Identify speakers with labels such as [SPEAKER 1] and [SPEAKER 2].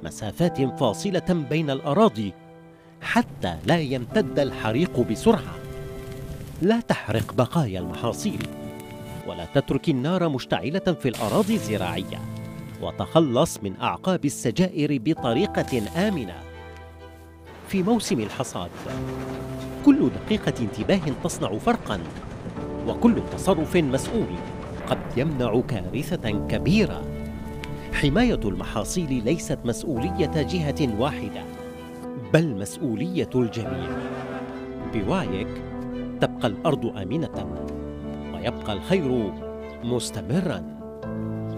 [SPEAKER 1] مسافات فاصلة بين الأراضي حتى لا يمتد الحريق بسرعة. لا تحرق بقايا المحاصيل، ولا تترك النار مشتعلة في الأراضي الزراعية، وتخلص من أعقاب السجائر بطريقة آمنة. في موسم الحصاد كل دقيقة انتباه تصنع فرقاً، وكل تصرف مسؤول قد يمنع كارثة كبيرة. حماية المحاصيل ليست مسؤولية جهة واحدة، بل مسؤولية الجميع. بوعيك تبقى الأرض آمنة، ويبقى الخير مستمراً.